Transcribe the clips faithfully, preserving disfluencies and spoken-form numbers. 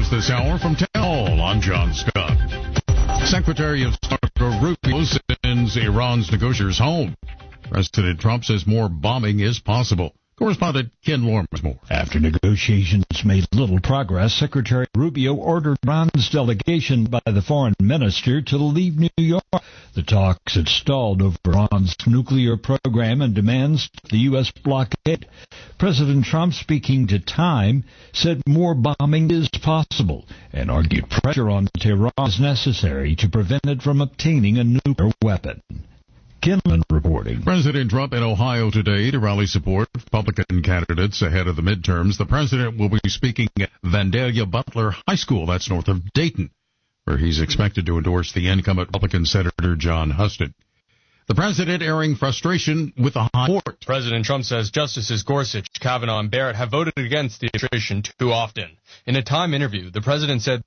news this hour from Town Hall. I'm John Scott. Secretary of State Rubio sends Iran's negotiators home. President Trump says more bombing is possible. Correspondent Ken Lormans more. After negotiations made little progress, Secretary Rubio ordered Iran's delegation by the foreign minister to leave New York. The talks had stalled over Iran's nuclear program and demands the U S blockade. President Trump, speaking to Time, said more bombing is possible and argued pressure on Tehran is necessary to prevent it from obtaining a nuclear weapon. Kinlan reporting. President Trump in Ohio today to rally support for Republican candidates ahead of the midterms. The president will be speaking at Vandalia Butler High School, that's north of Dayton, where he's expected to endorse the incumbent Republican Senator John Huston. The president airing frustration with the high court. President Trump says Justices Gorsuch, Kavanaugh, and Barrett have voted against the administration too often. In a Time interview, the president said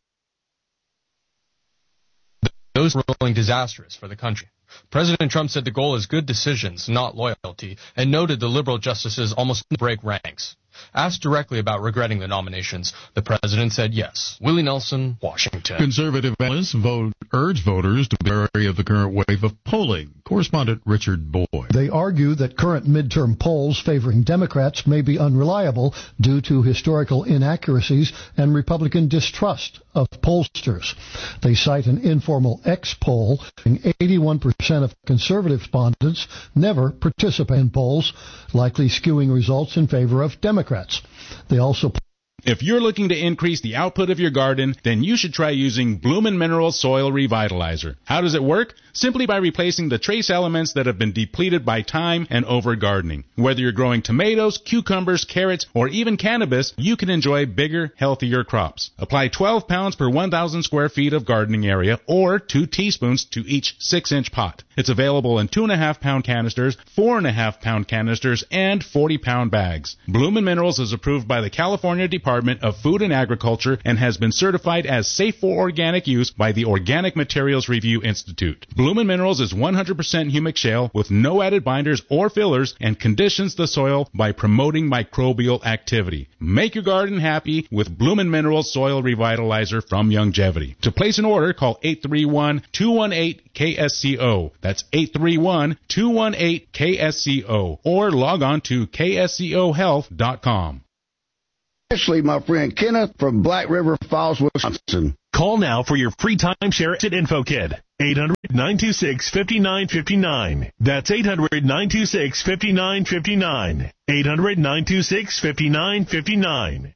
those were ruling disastrous for the country. President Trump said the goal is good decisions, not loyalty, and noted the liberal justices almost break ranks. Asked directly about regretting the nominations, the president said yes. Willie Nelson, Washington. Conservative analysts vote, urge voters to be wary of the current wave of polling. Correspondent Richard Boyd. They argue that current midterm polls favoring Democrats may be unreliable due to historical inaccuracies and Republican distrust of pollsters. They cite an informal X poll showing eighty-one percent of conservative respondents never participate in polls, likely skewing results in favor of Democrats. They also If you're looking to increase the output of your garden, then you should try using Bloomin' Minerals Soil Revitalizer. How does it work? Simply by replacing the trace elements that have been depleted by time and over-gardening. Whether you're growing tomatoes, cucumbers, carrots, or even cannabis, you can enjoy bigger, healthier crops. Apply twelve pounds per one thousand square feet of gardening area, or two teaspoons to each six inch pot. It's available in two and a half pound canisters, four and a half pound canisters, and forty pound bags. Bloomin' Minerals is approved by the California Department of Food and Agriculture and has been certified as safe for organic use by the Organic Materials Review Institute. Bloomin' Minerals is one hundred percent humic shale with no added binders or fillers and conditions the soil by promoting microbial activity. Make your garden happy with Bloomin' Minerals Soil Revitalizer from Longevity. To place an order, call eight three one, two one eight, K S C O. That's eight three one, two one eight, K S C O. Or log on to K S C O health dot com. Especially my friend Kenneth from Black River Falls, Wisconsin. Call now for your free timeshare at Info Kid. eight hundred, nine two six, five nine five nine. That's eight hundred, nine two six, five nine five nine. eight hundred, nine two six, five nine five nine.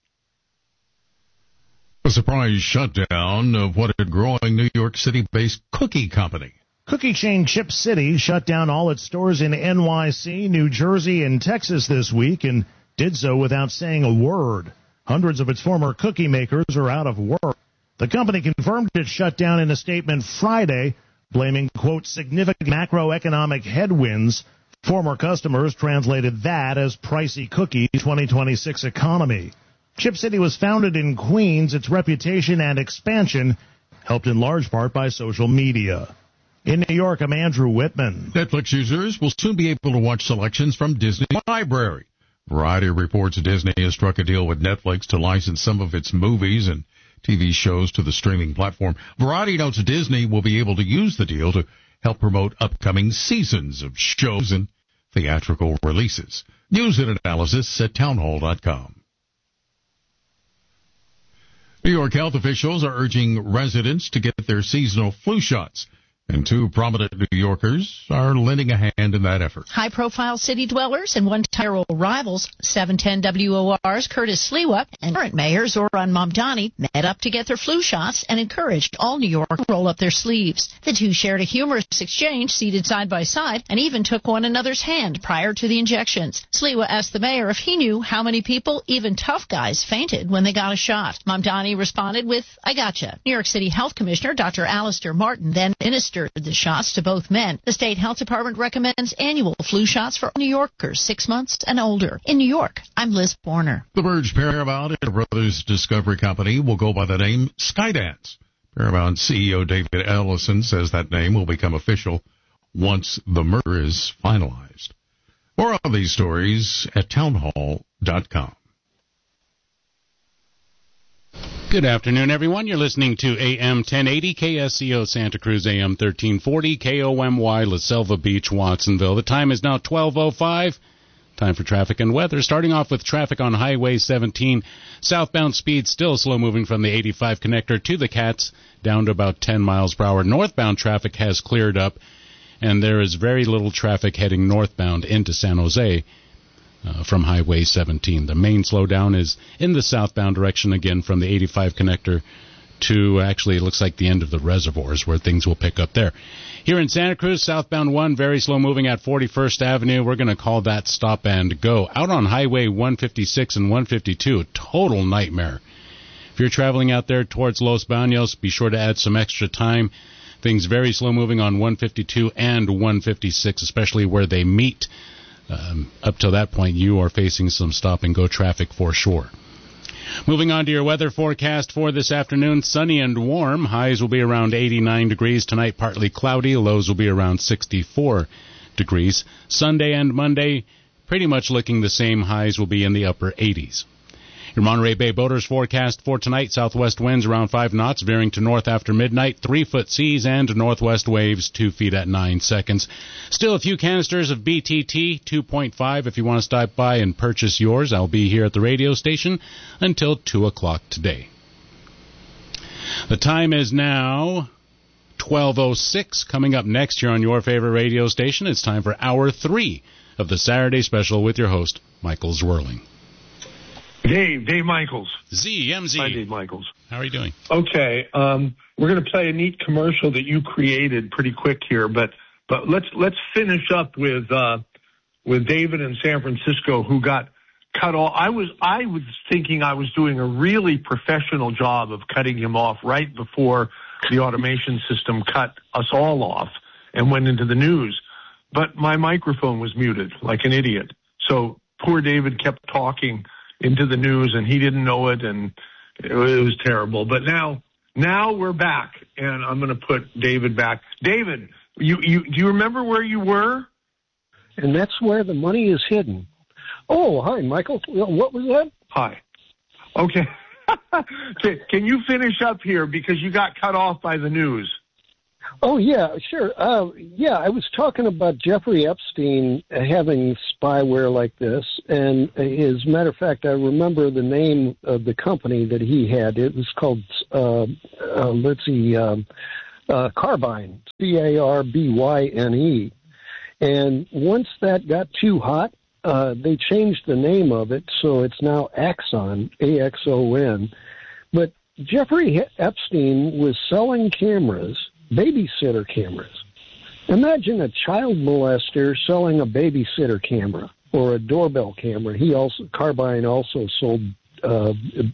A surprise shutdown of what a growing New York City-based cookie company. Cookie chain Chip City shut down all its stores in N Y C, New Jersey, and Texas this week, and did so without saying a word. Hundreds of its former cookie makers are out of work. The company confirmed its shutdown in a statement Friday, blaming, quote, significant macroeconomic headwinds. Former customers translated that as pricey cookie twenty twenty-six economy. Chip City was founded in Queens. Its reputation and expansion helped in large part by social media. In New York, I'm Andrew Whitman. Netflix users will soon be able to watch selections from Disney Library. Variety reports Disney has struck a deal with Netflix to license some of its movies and T V shows to the streaming platform. Variety notes Disney will be able to use the deal to help promote upcoming seasons of shows and theatrical releases. News and analysis at townhall dot com. New York health officials are urging residents to get their seasonal flu shots. And two prominent New Yorkers are lending a hand in that effort. High-profile city dwellers and one-time rivals, seven ten W O R's Curtis Sliwa and current mayor Zoran Mamdani met up to get their flu shots and encouraged all New York to roll up their sleeves. The two shared a humorous exchange, seated side by side, and even took one another's hand prior to the injections. Sliwa asked the mayor if he knew how many people, even tough guys, fainted when they got a shot. Mamdani responded with, I gotcha. New York City Health Commissioner Doctor Alistair Martin then ministered the shots to both men. The state health department recommends annual flu shots for New Yorkers six months and older. In New York, I'm Liz Borner. The merged Paramount and Brothers Discovery Company will go by the name Skydance. Paramount C E O David Ellison says that name will become official once the merger is finalized. More of these stories at townhall dot com. Good afternoon, everyone. You're listening to A M ten eighty, K S C O Santa Cruz, A M thirteen forty, K O M Y, La Selva Beach, Watsonville. The time is now twelve oh five. Time for traffic and weather. Starting off with traffic on Highway seventeen. Southbound speed still slow moving from the eighty-five connector to the Cats, down to about ten miles per hour. Northbound traffic has cleared up, and there is very little traffic heading northbound into San Jose. Uh, from Highway seventeen. The main slowdown is in the southbound direction, again, from the eighty-five connector to, actually, it looks like the end of the reservoirs where things will pick up there. Here in Santa Cruz, southbound one, very slow moving at forty-first Avenue. We're going to call that stop and go. Out on Highway one fifty-six and one fifty-two, total nightmare. If you're traveling out there towards Los Baños, be sure to add some extra time. Things very slow moving on one fifty-two and one fifty-six, especially where they meet. Um, up till that point, you are facing some stop-and-go traffic for sure. Moving on to your weather forecast for this afternoon, sunny and warm. Highs will be around eighty-nine degrees. Tonight, partly cloudy. Lows will be around sixty-four degrees. Sunday and Monday, pretty much looking the same. Highs will be in the upper eighties. Your Monterey Bay boaters forecast for tonight, southwest winds around five knots, veering to north after midnight, three-foot seas, and northwest waves two feet at nine seconds. Still a few canisters of B T T two point five if you want to stop by and purchase yours. I'll be here at the radio station until two o'clock today. The time is now twelve oh six. Coming up next here on your favorite radio station, it's time for hour three of the Saturday Special with your host, Michael Zwirling. Dave, Dave Michaels. Z, M Z. Hi, Dave Michaels. How are you doing? Okay, um, we're going to play a neat commercial that you created pretty quick here, but but let's let's finish up with uh, with David in San Francisco, who got cut off. I was I was thinking I was doing a really professional job of cutting him off right before the automation system cut us all off and went into the news, but my microphone was muted like an idiot. So poor David kept talking into the news, and he didn't know it, and it was terrible. But now, now we're back, and I'm going to put David back. David, you, you, do you remember where you were? And that's where the money is hidden. Oh, hi, Michael. What was that? Hi. Okay. Can you finish up here, because you got cut off by the news? Oh, yeah, sure. Uh, yeah, I was talking about Jeffrey Epstein having spyware like this. And as a matter of fact, I remember the name of the company that he had. It was called, uh, uh, let's see, um, uh, Carbine, C A R B Y N E. And once that got too hot, uh, they changed the name of it. So it's now Axon, A X O N. But Jeffrey Epstein was selling cameras, babysitter cameras. Imagine a child molester selling a babysitter camera or a doorbell camera. He also, Carbine also sold uh,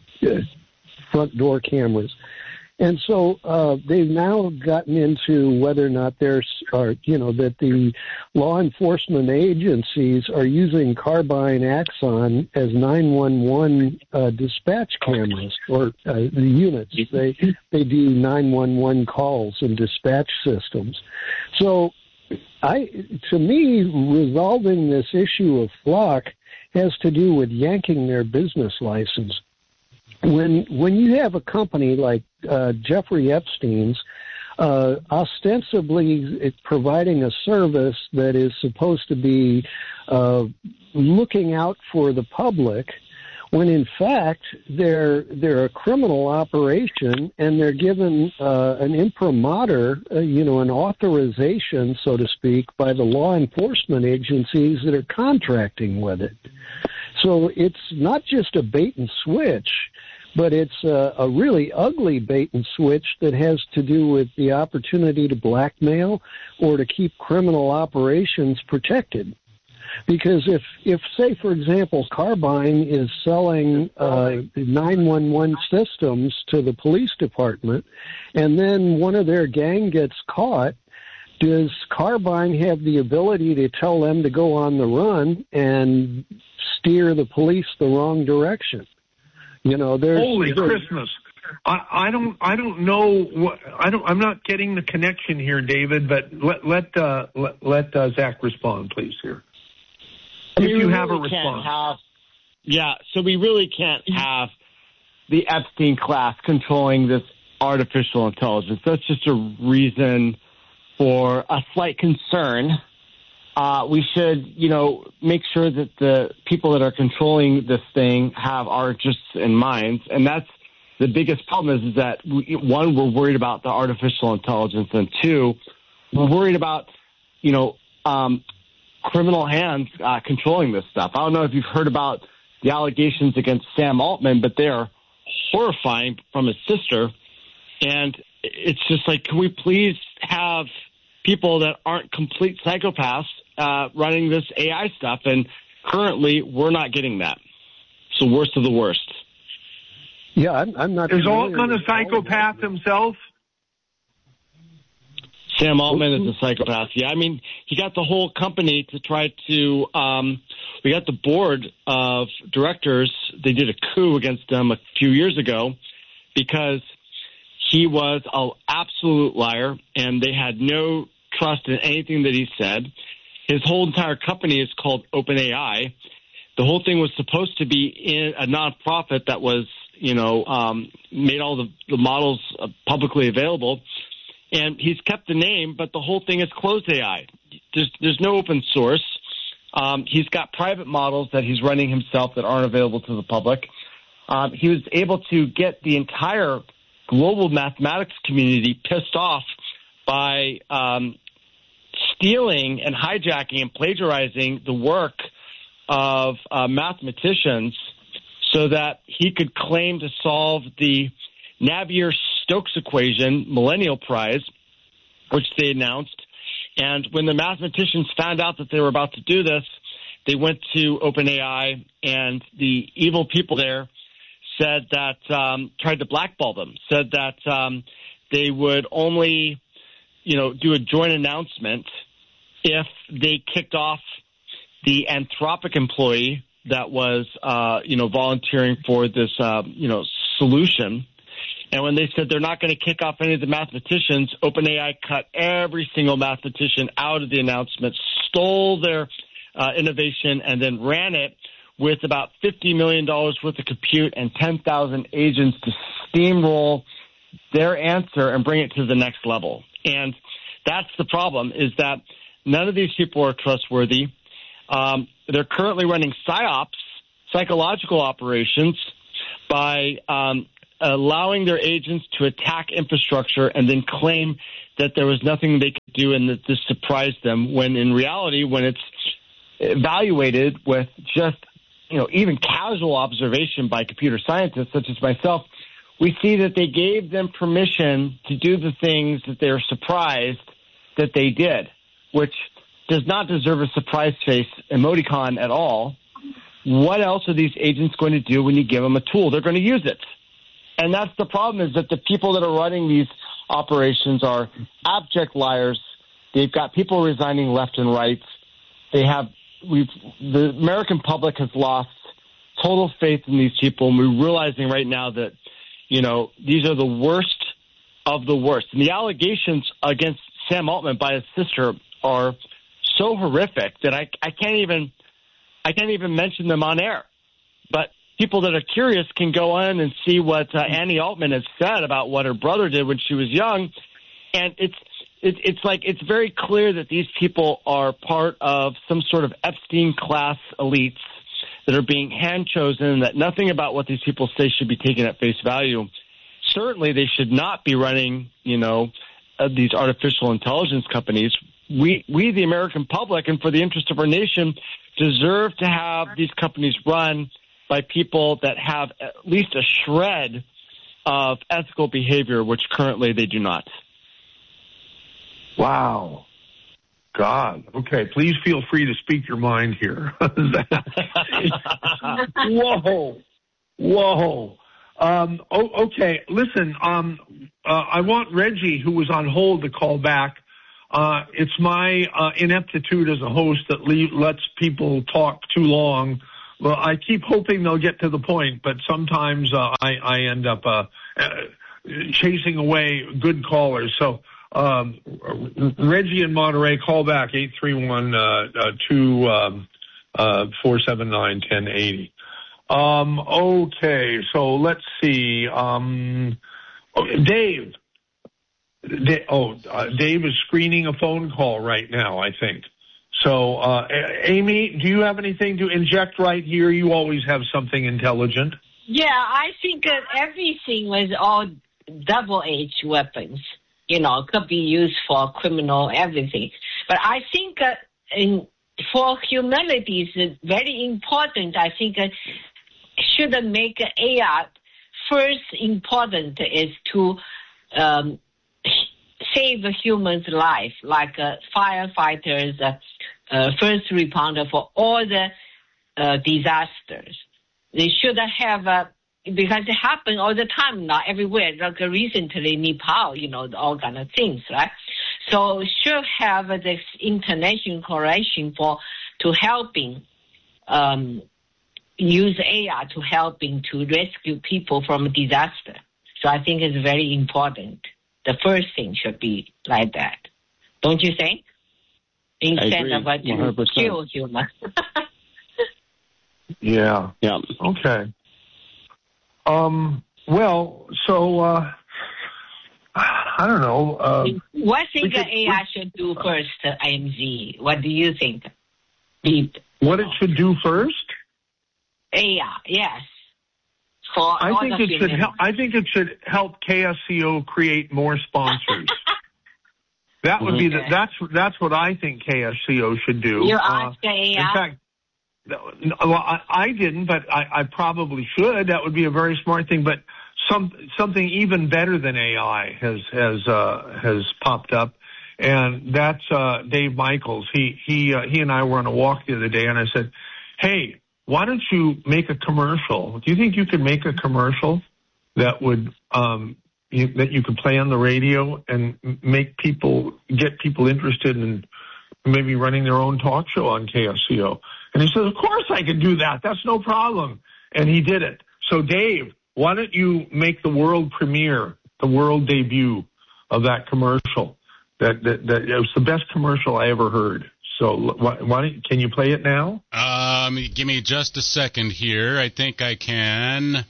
front door cameras. And so uh, they've now gotten into whether or not there's, or, you know, that the law enforcement agencies are using Carbine Axon as nine one one uh, dispatch cameras or uh, the units. They they do nine one one calls and dispatch systems. So, I to me, resolving this issue of Flock has to do with yanking their business license. When when you have a company like uh, Jeffrey Epstein's, uh, ostensibly providing a service that is supposed to be uh, looking out for the public, when in fact they're they're a criminal operation and they're given uh, an imprimatur, uh, you know, an authorization, so to speak, by the law enforcement agencies that are contracting with it. So it's not just a bait and switch, but it's a, a really ugly bait and switch that has to do with the opportunity to blackmail or to keep criminal operations protected. Because if, if say, for example, Carbine is selling uh, nine one one systems to the police department, and then one of their gang gets caught, does Carbine have the ability to tell them to go on the run and steer the police the wrong direction? You know, there's holy there's, Christmas. I, I don't, I don't know what, I don't, I'm not getting the connection here, David, but let, let, uh, let, let uh, Zach respond, please, here. I mean, if you we have really a response. Have, yeah, so we really can't have the Epstein class controlling this artificial intelligence. That's just a reason for a slight concern. Uh, we should, you know, make sure that the people that are controlling this thing have our interests in mind. And that's the biggest problem is, is that, we, one, we're worried about the artificial intelligence, and two, we're worried about, you know, um, criminal hands uh, controlling this stuff. I don't know if you've heard about the allegations against Sam Altman, but they are horrifying from his sister. And it's just like, can we please have people that aren't complete psychopaths uh, running this A I stuff? And currently, we're not getting that. It's the worst of the worst. Yeah, I'm, I'm not. Is Altman a psychopath himself? Sam Altman is a psychopath. Yeah, I mean, he got the whole company to try to. Um, we got the board of directors. They did a coup against him a few years ago because he was an absolute liar, and they had no trust in anything that he said. His whole entire company is called OpenAI. The whole thing was supposed to be in a nonprofit that was, you know, um, made all the, the models uh, publicly available. And he's kept the name, but the whole thing is closed A I. There's, there's no open source. Um, he's got private models that he's running himself that aren't available to the public. Um, he was able to get the entire global mathematics community pissed off by um, stealing and hijacking and plagiarizing the work of uh, mathematicians so that he could claim to solve the Navier-Stokes equation Millennial Prize, which they announced. And when the mathematicians found out that they were about to do this, they went to OpenAI, and the evil people there said that, um, tried to blackball them, said that um, they would only, you know, do a joint announcement if they kicked off the Anthropic employee that was, uh, you know, volunteering for this, uh, you know, solution. And when they said they're not going to kick off any of the mathematicians, OpenAI cut every single mathematician out of the announcement, stole their uh, innovation, and then ran it with about fifty million dollars worth of compute and ten thousand agents to steamroll their answer and bring it to the next level. And that's the problem, is that none of these people are trustworthy. Um, they're currently running PSYOPs, psychological operations, by um, allowing their agents to attack infrastructure and then claim that there was nothing they could do and that this surprised them, when in reality, when it's evaluated with just, you know, even casual observation by computer scientists such as myself, we see that they gave them permission to do the things that they're surprised that they did, which does not deserve a surprise face emoticon at all. What else are these agents going to do when you give them a tool? They're going to use it. And that's the problem, is that the people that are running these operations are abject liars. They've got people resigning left and right. They have, we've, the American public has lost total faith in these people, and we're realizing right now that, you know, these are the worst of the worst. And the allegations against Sam Altman by his sister are so horrific that I, I can't even I can't even mention them on air. But people that are curious can go on and see what uh, Annie Altman has said about what her brother did when she was young, and it's it, it's like it's very clear that these people are part of some sort of Epstein class elites that are being hand chosen, and that nothing about what these people say should be taken at face value. Certainly, they should not be running, you know, uh, these artificial intelligence companies. We, we, the American public, and for the interest of our nation, deserve to have these companies run by people that have at least a shred of ethical behavior, which currently they do not. Wow. God. Okay, please feel free to speak your mind here. Whoa. Whoa. Um, oh, okay, listen, um, uh, I want Reggie, who was on hold, to call back. Uh, it's my uh, ineptitude as a host that leave, lets people talk too long. Well, I keep hoping they'll get to the point, but sometimes uh, I, I end up uh, uh, chasing away good callers. So, um, Reggie in Monterey, call back eight three one, two four seven nine, one zero eight zero. Um, okay, so let's see. Um, oh, Dave. Da- oh, uh, Dave is screening a phone call right now, I think. So, uh, Amy, do you have anything to inject right here? You always have something intelligent. Yeah, I think that everything was all double-edged weapons. You know, could be used for criminal everything. But I think uh, in, for humanity, it's very important. I think uh, should make A I first important is to um, save a human's life, like uh, firefighters, uh, uh, first responder for all the uh, disasters. They should have, uh, because it happens all the time now, everywhere, like recently Nepal, you know, all kind of things, right? So should have this international correction for, to helping, um, use A I to helping to rescue people from a disaster. So I think it's very important. The first thing should be like that. Don't you think? Instead of a to kill humans. Yeah. Yeah. Okay. Um, well, so, uh, I don't know. Uh, what think could, A I should do first, I M Z? What do you think? Beep. What it should do first? A I, yes. For I think it should help, I think it should help K S C O create more sponsors. That would be the, that's, that's what I think K S C O should do. You ask uh, A I? In fact, well, I, I didn't, but I, I probably should. That would be a very smart thing. But some something even better than A I has has uh, has popped up, and that's uh, Dave Michaels. He he uh, he and I were on a walk the other day, and I said, "Hey, why don't you make a commercial? Do you think you could make a commercial that would um, you, that you could play on the radio and make people get people interested in maybe running their own talk show on K S C O?" And he says, of course I can do that. That's no problem. And he did it. So, Dave, why don't you make the world premiere, the world debut of that commercial? That, that, that it was the best commercial I ever heard. So, why, why don't, can you play it now? Um, give me just a second here. I think I can.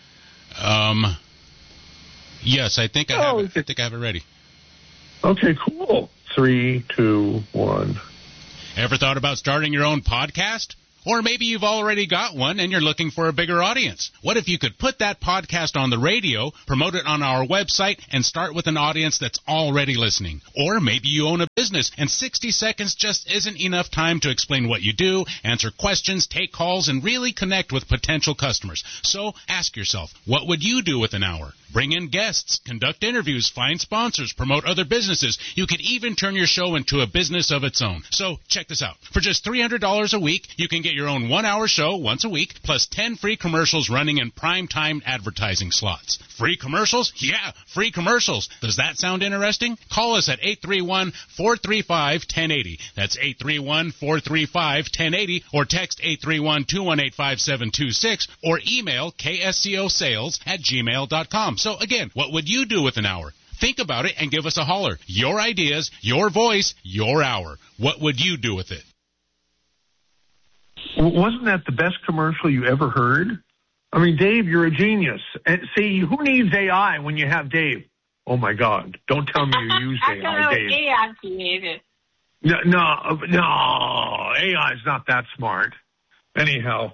Um, yes, I think I have oh, it. I think I have it ready. Okay, cool. Three, two, one. Ever thought about starting your own podcast? Or maybe you've already got one and you're looking for a bigger audience. What if you could put that podcast on the radio, promote it on our website, and start with an audience that's already listening? Or maybe you own a business and sixty seconds just isn't enough time to explain what you do, answer questions, take calls, and really connect with potential customers. So ask yourself, what would you do with an hour? Bring in guests, conduct interviews, find sponsors, promote other businesses. You could even turn your show into a business of its own. So check this out. For just three hundred dollars a week, you can get your own one-hour show once a week, plus ten free commercials running in prime-time advertising slots. Free commercials? Yeah, free commercials. Does that sound interesting? Call us at eight three one, four three five, one zero eight zero. That's eight three one, four three five, one zero eight zero, or text eight three one, two one eight, five seven two six, or email k s c o sales at gmail dot com. So again, what would you do with an hour? Think about it and give us a holler. Your ideas, your voice, your hour. What would you do with it? Wasn't that the best commercial you ever heard? I mean, Dave, you're a genius. And see, who needs A I when you have Dave? Oh, my God. Don't tell me you use A I, Dave. A I created. No, no, no, A I is not that smart. Anyhow,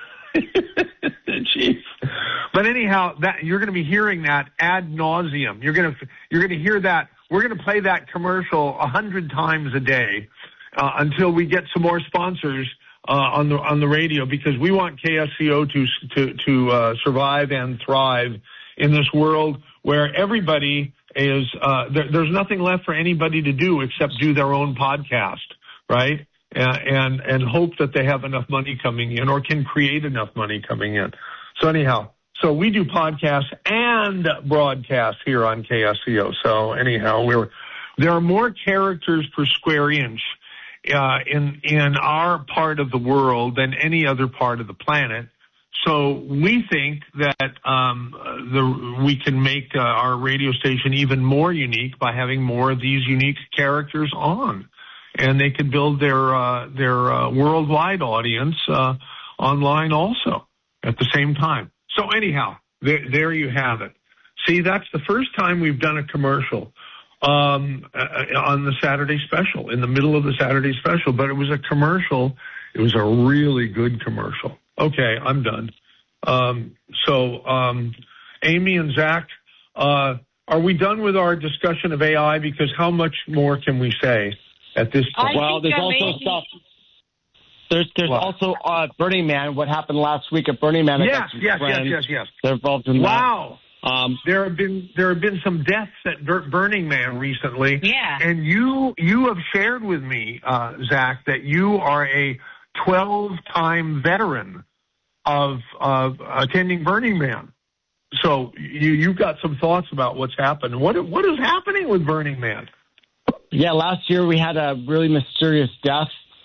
jeez. But anyhow, that you're going to be hearing that ad nauseum. You're going to you're going to hear that. We're going to play that commercial a hundred times a day uh, until we get some more sponsors uh, on the on the radio, because we want K S C O to to to uh, survive and thrive in this world where everybody is uh, there, there's nothing left for anybody to do except do their own podcast, right? And, and and hope that they have enough money coming in or can create enough money coming in. So anyhow, so we do podcasts and broadcasts here on K S C O. So anyhow, we're there are more characters per square inch uh, in in our part of the world than any other part of the planet. So we think that um, the, we can make uh, our radio station even more unique by having more of these unique characters on, and they could build their uh, their uh, worldwide audience uh, online also. at the same time. So anyhow, there, there you have it. See, that's the first time we've done a commercial um, uh, on the Saturday special, in the middle of the Saturday special. But it was a commercial. It was a really good commercial. Okay, I'm done. Um, so, um, Amy and Zach, uh, are we done with our discussion of A I? Because how much more can we say at this point? Well, there's also stuff. There's there's what? also uh, Burning Man. What happened last week at Burning Man? Yes, yes, yes, yes, yes. They're involved in wow. that. Um, there have been there have been some deaths at Burning Man recently. Yeah. And you you have shared with me, uh, Zach, that you are a twelve-time veteran of of attending Burning Man. So you you've got some thoughts about what's happened. What what is happening with Burning Man? Yeah, last year we had a really mysterious death.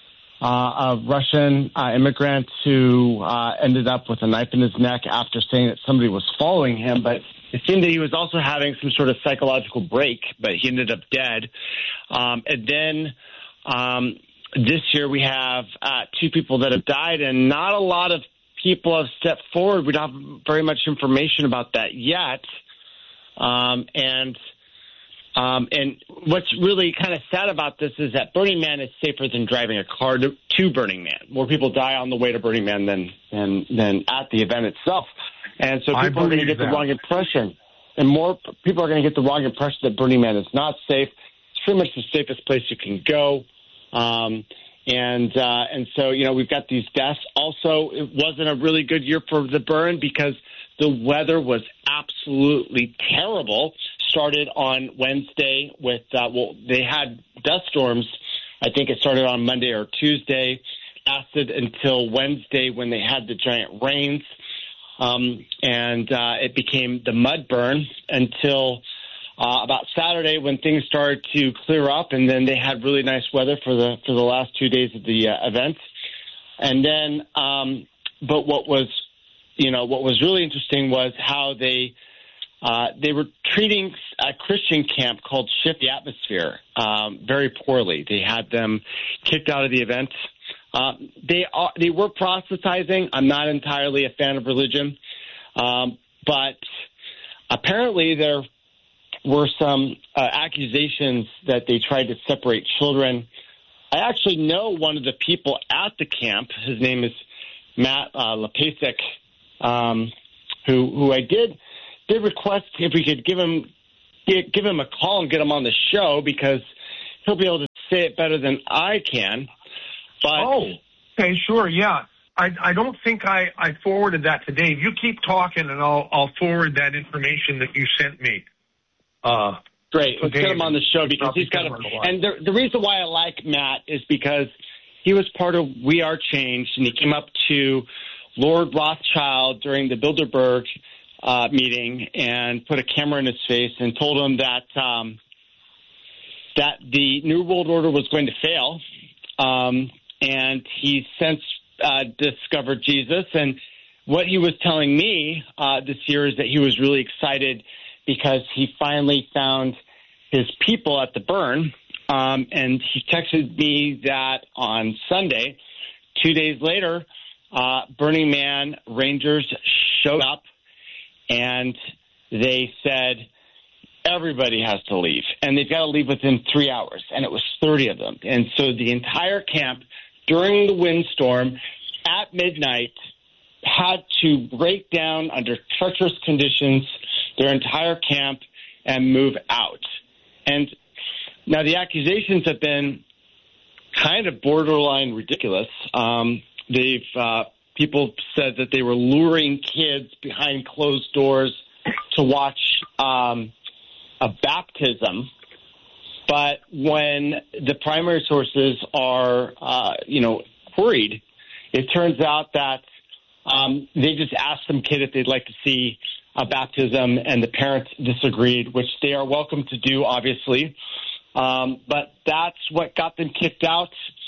Uh, a Russian uh, immigrant who uh, ended up with a knife in his neck after saying that somebody was following him, but it seemed that he was also having some sort of psychological break, but he ended up dead. Um, and then um, this year we have uh, two people that have died, and not a lot of people have stepped forward. We don't have very much information about that yet. Um, and Um, and what's really kind of sad about this is that Burning Man is safer than driving a car to, to Burning Man. More people die on the way to Burning Man than than, than at the event itself. And so people are going to get that. the wrong impression. And more people are going to get the wrong impression that Burning Man is not safe. It's pretty much the safest place you can go. Um, and uh, and so, you know, we've got these deaths. Also, it wasn't a really good year for the burn because the weather was absolutely terrible. Started on Wednesday with, uh, well, they had dust storms. I think it started on Monday or Tuesday, lasted until Wednesday when they had the giant rains. Um, and uh, it became the mud burn until uh, about Saturday when things started to clear up. And then they had really nice weather for the, for the last two days of the uh, event. And then, um, but what was, you know, what was really interesting was how they, Uh, they were treating a Christian camp called Shift the Atmosphere um, very poorly. They had them kicked out of the event. Uh, they are, they were proselytizing. I'm not entirely a fan of religion, um, but apparently there were some uh, accusations that they tried to separate children. I actually know one of the people at the camp. His name is Matt uh, Lepasek, um, who who I did. did request if we could give him give, give him a call and get him on the show because he'll be able to say it better than I can. But oh, okay, sure, yeah. I I don't think I, I forwarded that to Dave. You keep talking, and I'll I'll forward that information that you sent me. Uh, Great, let's Dave. Get him on the show because he's got a. And the the reason why I like Matt is because he was part of We Are Changed, and he came up to Lord Rothschild during the Bilderberg Uh, meeting and put a camera in his face and told him that um, that the New World Order was going to fail. Um, and he since uh, discovered Jesus. And what he was telling me uh, this year is that he was really excited because he finally found his people at the burn. Um, and he texted me that on Sunday. Two days later, uh, Burning Man Rangers showed up. And they said, everybody has to leave. And they've got to leave within three hours. And it was thirty of them. And so the entire camp, during the windstorm, at midnight, had to break down under treacherous conditions their entire camp and move out. And now the accusations have been kind of borderline ridiculous. Um, they've... Uh, People said that they were luring kids behind closed doors to watch um, a baptism. But when the primary sources are, uh, you know, queried, it turns out that um, they just asked some kid if they'd like to see a baptism, and the parents disagreed, which they are welcome to do, obviously. Um, but that's what got them kicked out.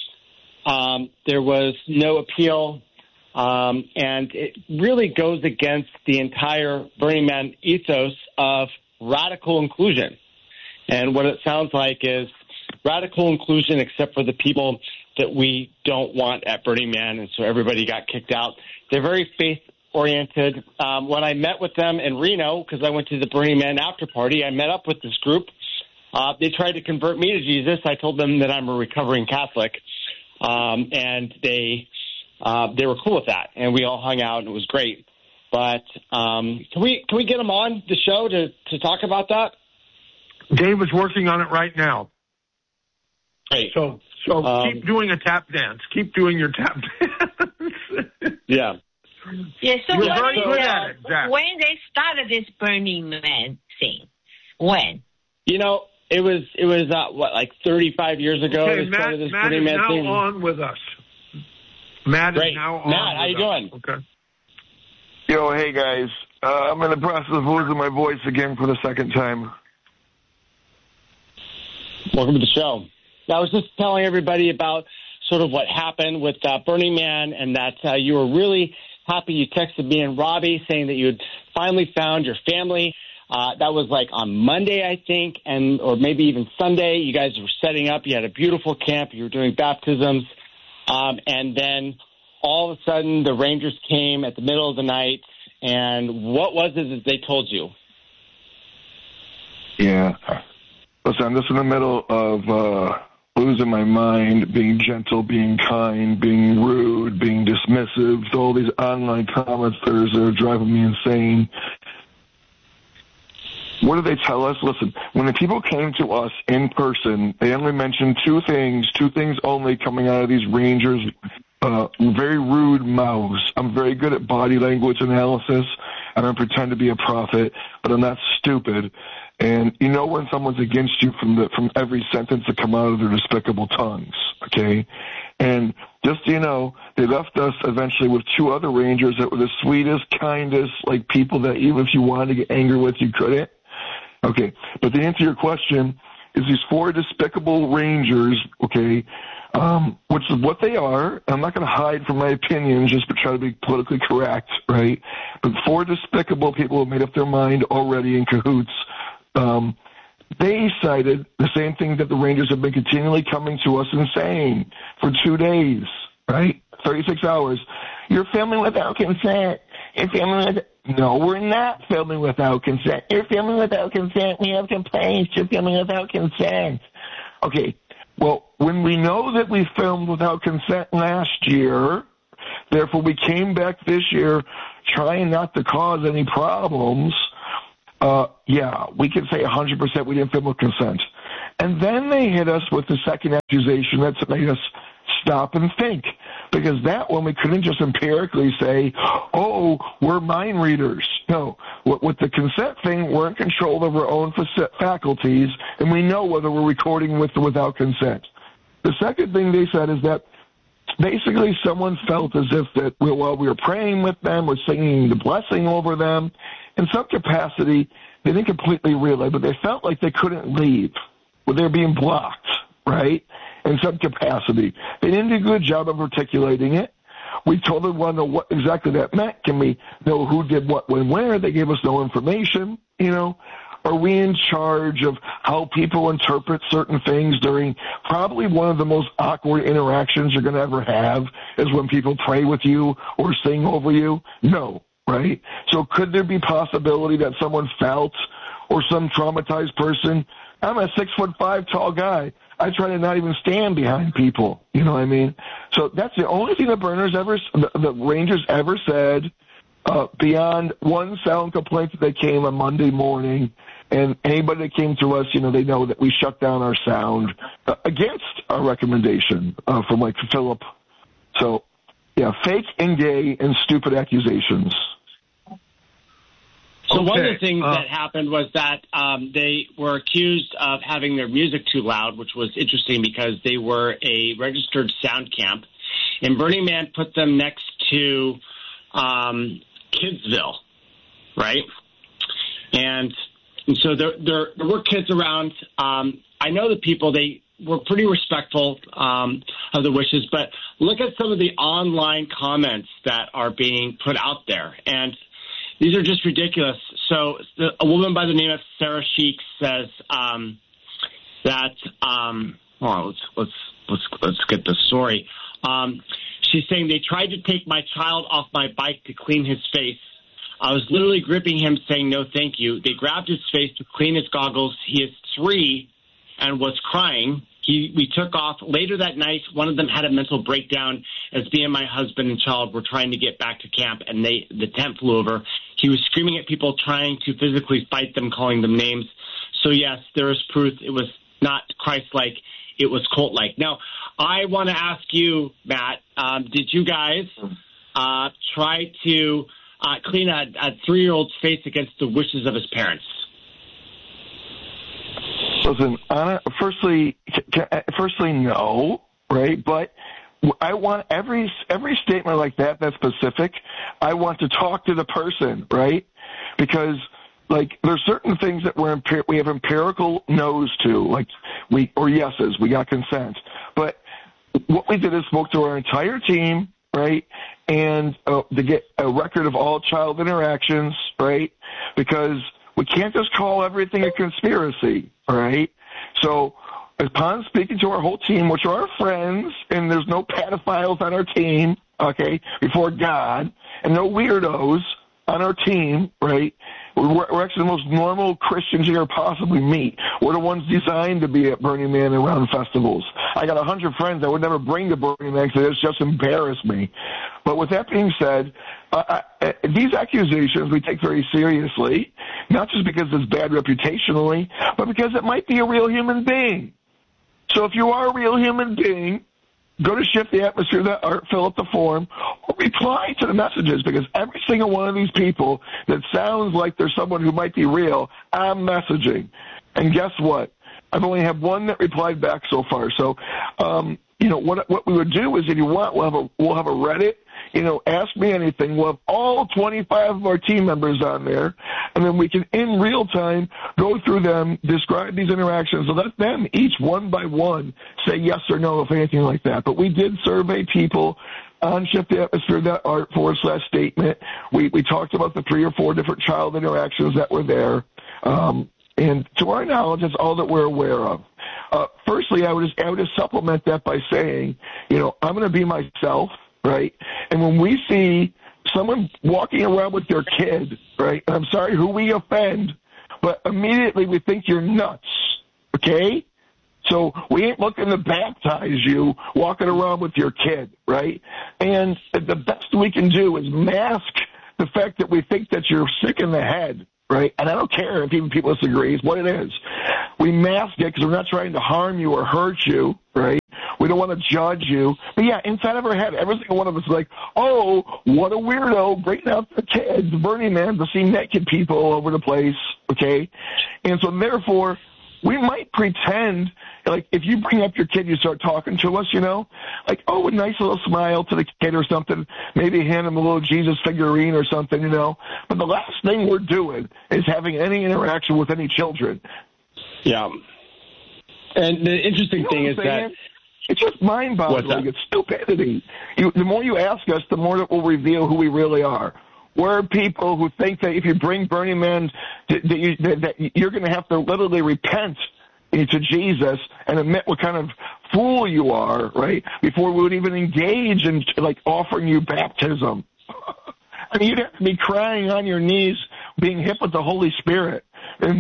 Um, there was no appeal. Um, and it really goes against the entire Burning Man ethos of radical inclusion. And what it sounds like is radical inclusion except for the people that we don't want at Burning Man, and so everybody got kicked out. They're very faith oriented. Um, when I met with them in Reno, because I went to the Burning Man after party, I met up with this group. Uh, they tried to convert me to Jesus. I told them that I'm a recovering Catholic, um, and they uh, they were cool with that. And we all hung out, and it was great. But um, can we can we get them on the show to, to talk about that? Dave is working on it right now. Great. So so Um, keep doing a tap dance. Keep doing your tap dance. Yeah. Yeah, so You're what very is, good uh, at it, Zach. when they started this Burning Man thing? When? You know, it was it was uh, what like thirty-five years ago. Okay, they started Matt, this Matt Burning is Man now thing. on with us. Matt Great. is now on Matt, how with you us. doing? Okay. Yo, hey guys. Uh, I'm in the process of losing my voice again for the second time. Welcome to the show. I was just telling everybody about sort of what happened with uh, Burning Man, and that uh, you were really happy. You texted me and Robbie saying that you had finally found your family. Uh, that was like on Monday, I think, and or maybe even Sunday. You guys were setting up. You had a beautiful camp. You were doing baptisms. Um, and then all of a sudden the Rangers came at the middle of the night. And what was it that they told you? Yeah. Listen, I'm just in the middle of uh, losing my mind, being gentle, being kind, being rude, being dismissive. All these online commenters are driving me insane. What did they tell us? Listen, when the people came to us in person, they only mentioned two things, two things only coming out of these Rangers' uh, very rude mouths. I'm very good at body language analysis. I don't pretend to be a prophet, but I'm not stupid. And you know when someone's against you from the from every sentence that come out of their despicable tongues, okay? And just so you know, they left us eventually with two other Rangers that were the sweetest, kindest, like people that even if you wanted to get angry with, you couldn't. Okay, but to answer your question, is these four despicable Rangers, okay, um, which is what they are. I'm not going to hide from my opinions just to try to be politically correct, right? But four despicable people have made up their mind already in cahoots. Um, they cited the same thing that the Rangers have been continually coming to us and saying for two days, right? thirty-six hours. You're filming without consent. You're filming with... No, we're not filming without consent. You're filming without consent. We have complaints. You're filming without consent. Okay, well, when we know that we filmed without consent last year, therefore we came back this year trying not to cause any problems, uh, yeah, we can say one hundred percent we didn't film with consent. And then they hit us with the second accusation that's made us stop and think. Because that one we couldn't just empirically say, oh, we're mind readers. No, with the consent thing, we're in control of our own faculties, and we know whether we're recording with or without consent. The second thing they said is that basically someone felt as if that while we were praying with them, we're singing the blessing over them. In some capacity, they didn't completely realize, but they felt like they couldn't leave. Well, they're being blocked, right? In some capacity. They didn't do a good job of articulating it. We told them want to know what exactly that meant. Can we know who did what, when, where? They gave us no information, you know. Are we in charge of how people interpret certain things during probably one of the most awkward interactions you're going to ever have is when people pray with you or sing over you? No, right? So could there be possibility that someone felt or some traumatized person? I'm a six foot five tall guy. I try to not even stand behind people. You know what I mean? So that's the only thing the burners ever, the, the Rangers ever said, uh, beyond one sound complaint that they came on Monday morning. And anybody that came to us, you know, they know that we shut down our sound uh, against our recommendation uh, from like Philip. So, yeah, fake and gay and stupid accusations. So okay. one of the things uh, that happened was that um, they were accused of having their music too loud, which was interesting because they were a registered sound camp. And Burning Man put them next to um, Kidsville, right? And, and so there, there, there were kids around. Um, I know the people, they were pretty respectful um, of the wishes, but look at some of the online comments that are being put out there. And these are just ridiculous. So the, a woman by the name of Sarah Sheik says um, that. Um, hold on, let's let's let's let's get the story. Um, She's saying they tried to take my child off my bike to clean his face. I was literally gripping him saying, no, thank you. They grabbed his face to clean his goggles. He is three and was crying. He, we took off. Later that night, one of them had a mental breakdown as me and my husband and child were trying to get back to camp, and they the tent flew over. He was screaming at people, trying to physically fight them, calling them names. So, yes, there is proof it was not Christ-like. It was cult-like. Now, I want to ask you, Matt, um, did you guys uh, try to uh, clean a, a three-year-old's face against the wishes of his parents? Listen, Anna, firstly, firstly, no, right? But I want every every statement like that that's specific. I want to talk to the person, right? Because like there's certain things that we're empir- we have empirical no's to, like we or yeses, we got consent. But what we did is spoke to our entire team, right? And uh, to get a record of all child interactions, right? Because we can't just call everything a conspiracy, all right? So upon speaking to our whole team, which are our friends, and there's no pedophiles on our team, okay, before God, and no weirdos on our team, right? We're, we're actually the most normal Christians you could possibly meet. We're the ones designed to be at Burning Man and around festivals. I got a hundred friends I would never bring to Burning Man because it's just embarrassed me. But with that being said, uh, I, these accusations we take very seriously, not just because it's bad reputationally, but because it might be a real human being. So if you are a real human being, go to Shift the Atmosphere, that art, fill out the form, or reply to the messages, because every single one of these people that sounds like there's someone who might be real, I'm messaging. And guess what? I've only had one that replied back so far. So, um, you know, what what we would do is, if you want, we'll have a we'll have a Reddit. You know, ask me anything. We'll have all twenty-five of our team members on there, and then we can, in real time, go through them, describe these interactions, and let them each one by one say yes or no, if anything like that. But we did survey people on Shift the Atmosphere, that art forward slash statement. We we talked about the three or four different child interactions that were there. Um, and to our knowledge, that's all that we're aware of. Uh, firstly, I would just, I would just supplement that by saying, you know, I'm going to be myself, right? And when we see someone walking around with their kid, right, and I'm sorry who we offend, but immediately we think you're nuts, okay? So we ain't looking to baptize you walking around with your kid, right? And the best we can do is mask the fact that we think that you're sick in the head, right? And I don't care if even people disagree. It's what it is. We mask it because we're not trying to harm you or hurt you, right? We don't want to judge you. But, yeah, inside of our head, every single one of us is like, oh, what a weirdo, bringing out the kids, Burning Man, to see naked people all over the place, okay? And so, therefore, we might pretend, like, if you bring up your kid, you start talking to us, you know, like, oh, a nice little smile to the kid or something, maybe hand him a little Jesus figurine or something, you know. But the last thing we're doing is having any interaction with any children. Yeah. And the interesting you know thing is that it's just mind-boggling. It's stupidity. You, the more you ask us, the more it will reveal who we really are. We're people who think that if you bring Burning Man, that, you, that, that you're going to have to literally repent to Jesus and admit what kind of fool you are, right, before we would even engage in, like, offering you baptism. I mean, you'd have to be crying on your knees, being hit with the Holy Spirit. And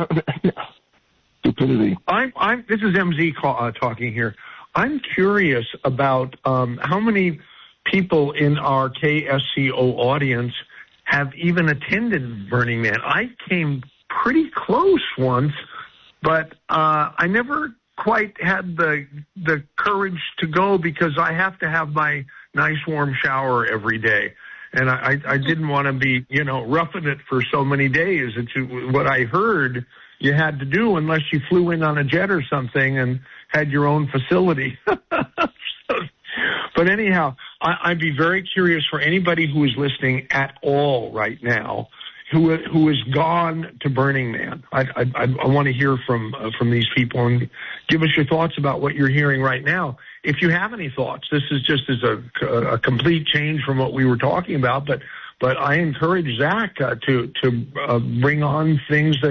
stupidity. I'm, I'm, this is M Z call, uh, talking here. I'm curious about um, how many people in our K S C O audience have even attended Burning Man. I came pretty close once, but uh, I never quite had the the courage to go because I have to have my nice warm shower every day. And I, I didn't want to be, you know, roughing it for so many days. It's what I heard you had to do unless you flew in on a jet or something and had your own facility. so, but anyhow, I, I'd be very curious for anybody who is listening at all right now who who has gone to Burning Man. I, I, I want to hear from uh, from these people and give us your thoughts about what you're hearing right now. If you have any thoughts, this is just as a, a complete change from what we were talking about. But but I encourage Zach uh, to to uh, bring on things that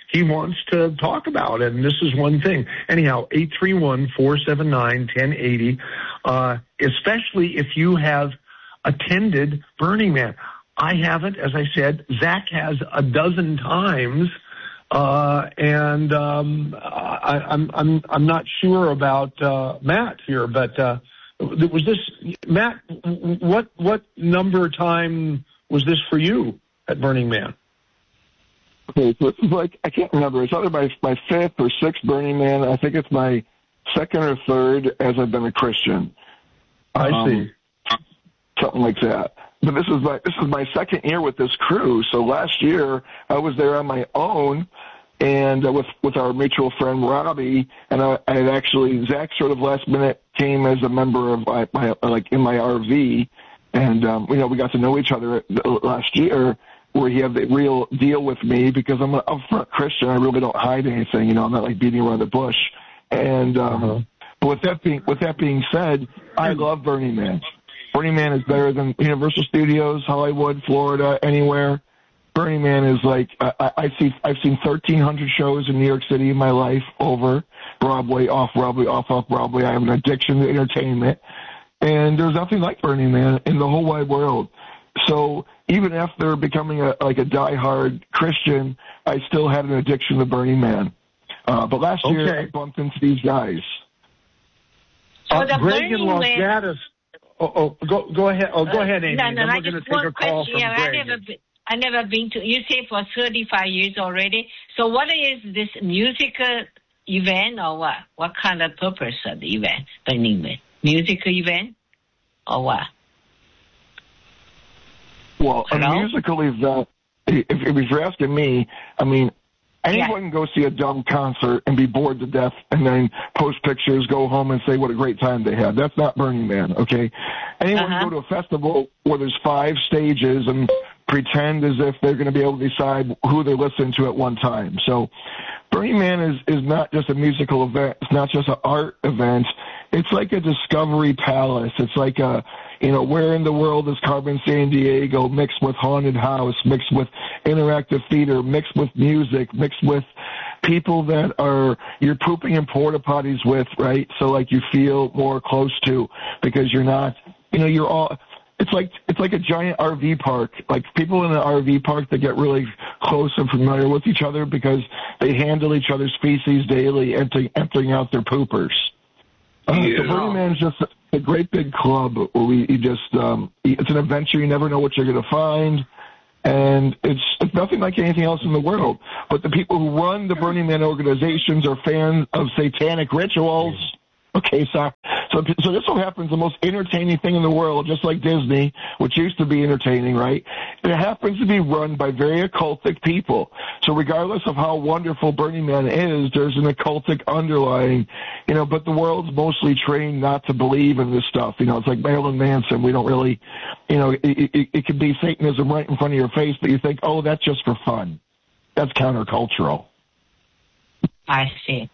he wants to talk about. And this is one thing. Anyhow, eight three one, four seven nine, one oh eight oh, uh, especially if you have attended Burning Man. I haven't, as I said. Zach has a dozen times. Uh, and, um, I, I'm, I'm, I'm not sure about, uh, Matt here, but, uh, was this, Matt, what, what number time was this for you at Burning Man? Okay, so it's like, I can't remember. It's either my, my fifth or sixth Burning Man. I think it's my second or third as I've been a Christian. I um, see. Something like that. But this is my this is my second year with this crew. So last year I was there on my own, and uh, with with our mutual friend Robbie, and I, I had actually Zach sort of last minute came as a member of my, my like in my R V, and um, you know we got to know each other last year, where he had the real deal with me because I'm an upfront Christian. I really don't hide anything. You know, I'm not like beating around the bush. And um, uh-huh. but with that being with that being said, I love Burning Man. Burning Man is better than Universal Studios, Hollywood, Florida, anywhere. Burning Man is like I, I see. I've seen thirteen hundred shows in New York City in my life, over Broadway, off Broadway, off off Broadway. I have an addiction to entertainment, and there's nothing like Burning Man in the whole wide world. So even after becoming a like a diehard Christian, I still had an addiction to Burning Man. Uh, but last okay. year I bumped into these guys. So uh, the Greg in Los Gatos. Oh, oh, go go ahead. Oh, go uh, ahead, Amy. No, no, then I we're going to just take one a call question. from Yeah, Greg. I never, been, I never been to. You say for thirty-five years already. So what is this musical event, or what? What kind of purpose of the event? Burning Man musical event, or what? Well, Hello? a musical event. If, if you're asking me, I mean. Anyone yeah. can go see a dumb concert and be bored to death and then post pictures, go home and say what a great time they had. That's not Burning Man, okay? Anyone uh-huh. can go to a festival where there's five stages and pretend as if they're going to be able to decide who they're listening to at one time. So Burning Man is, is not just a musical event. It's not just an art event. It's like a Discovery Palace. It's like a, you know, where in the world is Carmen Sandiego mixed with Haunted House, mixed with interactive theater, mixed with music, mixed with people that are you're pooping in porta potties with, right? So like you feel more close to because you're not, you know, you're all. It's like it's like a giant R V park. Like people in an R V park that get really close and familiar with each other because they handle each other's feces daily, emptying, emptying out their poopers. Uh, yeah. So Burning Man's just a great big club where we you just um, it's an adventure. You never know what you're going to find, and it's it's nothing like anything else in the world. But the people who run the Burning Man organizations are fans of satanic rituals. Okay, so so so this will happen the most entertaining thing in the world, just like Disney, which used to be entertaining, right? It happens to be run by very occultic people. So regardless of how wonderful Burning Man is, there's an occultic underlying, you know. But the world's mostly trained not to believe in this stuff. You know, it's like Marilyn Manson. We don't really, you know, it, it, it could be Satanism right in front of your face, but you think, oh, that's just for fun. That's countercultural. I see.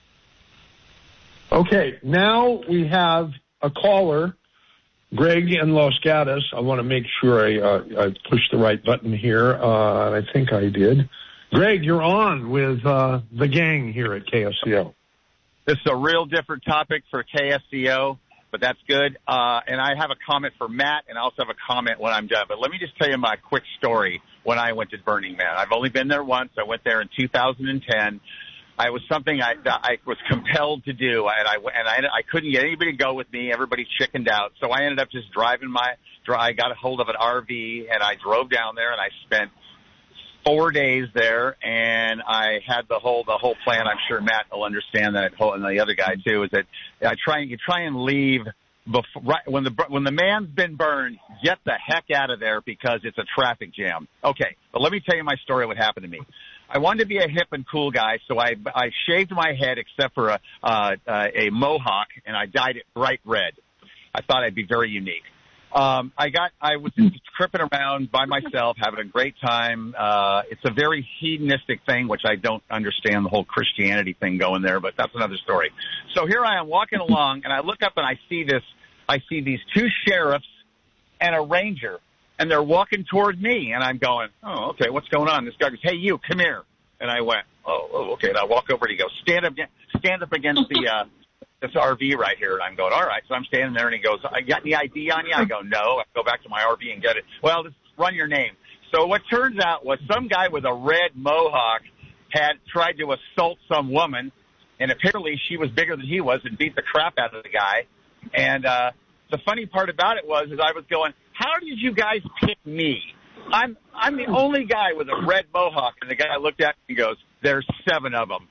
Okay, now we have a caller, Greg in Los Gatos. I want to make sure I, uh, I pushed the right button here. Uh, I think I did. Greg, you're on with uh, the gang here at K S C O. This is a real different topic for K S C O, but that's good. Uh, and I have a comment for Matt, and I also have a comment when I'm done. But let me just tell you my quick story when I went to Burning Man. I've only been there once. I went there in two thousand ten. I was something I, I was compelled to do, and I and I, I couldn't get anybody to go with me. Everybody chickened out, so I ended up just driving my. I got a hold of an R V, and I drove down there, and I spent four days there, and I had the whole the whole plan. I'm sure Matt will understand that, and the other guy too. Is that I try you try and leave before right when the when the man's been burned. Get the heck out of there because it's a traffic jam. Okay, but let me tell you my story. What happened to me? I wanted to be a hip and cool guy, so I I shaved my head except for a uh, uh, a mohawk, and I dyed it bright red. I thought I'd be very unique. Um, I got I was just tripping around by myself, having a great time. Uh, it's a very hedonistic thing, which I don't understand the whole Christianity thing going there, but that's another story. So here I am walking along, and I look up and I see this. I see these two sheriffs and a ranger. And they're walking toward me, and I'm going, oh, okay, what's going on? This guy goes, hey, you, come here. And I went, oh, oh, okay. And I walk over and he goes, stand up, stand up against the, uh, this R V right here. And I'm going, all right. So I'm standing there and he goes, I got any I D on you? I go, no. I go back to my R V and get it. Well, just run your name. So what turns out was some guy with a red mohawk had tried to assault some woman, and apparently she was bigger than he was and beat the crap out of the guy. And uh, the funny part about it was is I was going, how did you guys pick me? I'm I'm the only guy with a red mohawk. And the guy looked at me and goes, there's seven of them.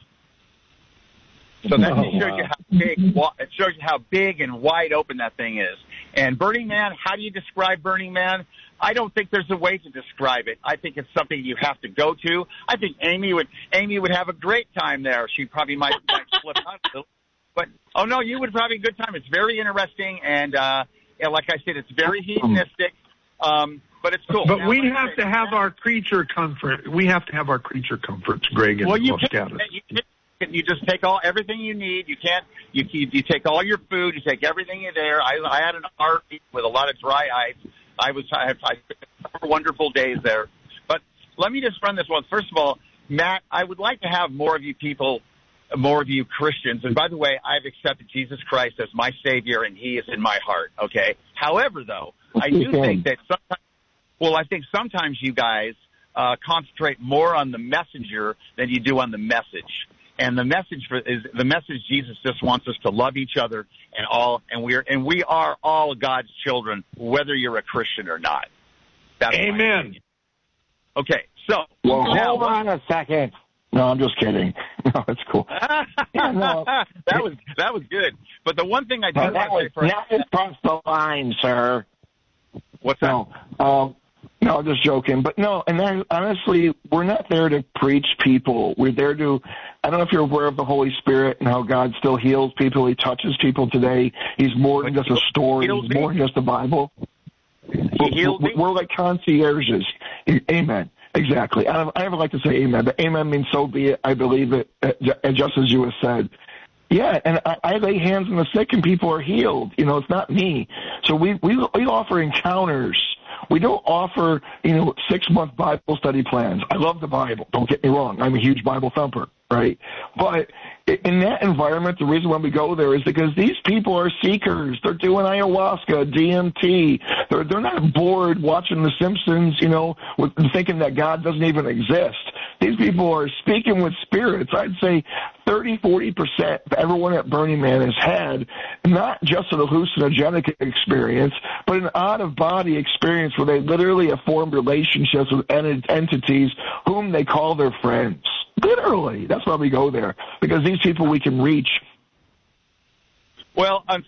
So that oh, shows wow. you how big, it shows you how big and wide open that thing is. And Burning Man, how do you describe Burning Man? I don't think there's a way to describe it. I think it's something you have to go to. I think Amy would Amy would have a great time there. She probably might, might slip out a little. But, oh, no, you would probably have a good time. It's very interesting. And, uh, yeah, like I said, it's very hedonistic. Um, but it's cool. But now, we like have to have our creature comfort. We have to have our creature comforts, Greg and well, you Los can, Gatos. you can you just take all everything you need. You can't you you, you take all your food. You take everything in there. I, I had an R V with a lot of dry ice. I was I had I had wonderful days there. But let me just run this one. First of all, Matt, I would like to have more of you people, more of you Christians. And by the way, I've accepted Jesus Christ as my Savior, and He is in my heart. Okay. However, though, I do think that sometimes, well, I think sometimes you guys uh, concentrate more on the messenger than you do on the message. And the message for, is the message Jesus just wants us to love each other and all, and we are and we are all God's children, whether you're a Christian or not. That's Amen. Okay, so Well, now, hold on a second. No, I'm just kidding. No, it's cool. yeah, no. that was that was good. But the one thing I do Well, that want was to say not across the line, sir. What's that? No, um, no, just joking. But no, and then, honestly, we're not there to preach people. We're there to, I don't know if you're aware of the Holy Spirit and how God still heals people. He touches people today. He's more than just a story. He's more than just a Bible. He healed me. We're like concierges. Amen. Exactly. I, I never like to say amen, but amen means so be it. I believe it, and just as you have said. Yeah, and I, I lay hands on the sick and people are healed. You know, it's not me. So we, we, we offer encounters. We don't offer, you know, six-month Bible study plans. I love the Bible. Don't get me wrong. I'm a huge Bible thumper, right? But in that environment, the reason why we go there is because these people are seekers. They're doing ayahuasca, D M T. They're, they're not bored watching The Simpsons, you know, with, thinking that God doesn't even exist. These people are speaking with spirits. I'd say thirty, forty percent of everyone at Burning Man has had not just an hallucinogenic experience, but an out-of-body experience where they literally have formed relationships with ent- entities whom they call their friends. Literally. That's why we go there, because these people we can reach. Well,